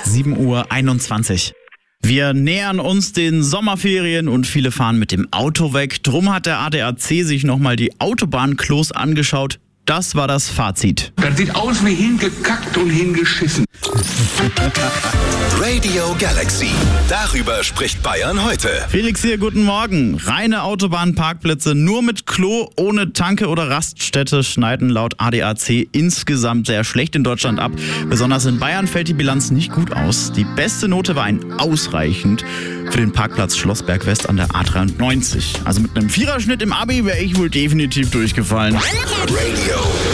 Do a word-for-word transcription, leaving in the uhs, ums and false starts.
sieben Uhr einundzwanzig. Wir nähern uns den Sommerferien und viele fahren mit dem Auto weg. Drum hat der A D A C sich nochmal die Autobahnklos angeschaut. Das war das Fazit. Das sieht aus wie hingekackt und hingeschissen. Radio Galaxy. Darüber spricht Bayern heute. Felix hier, guten Morgen. Reine Autobahnparkplätze nur mit Klo, ohne Tanke oder Raststätte schneiden laut A D A C insgesamt sehr schlecht in Deutschland ab. Besonders in Bayern fällt die Bilanz nicht gut aus. Die beste Note war ein ausreichend für den Parkplatz Schlossberg West an der A dreiundneunzig. Also mit einem Viererschnitt im Abi wäre ich wohl definitiv durchgefallen. Radio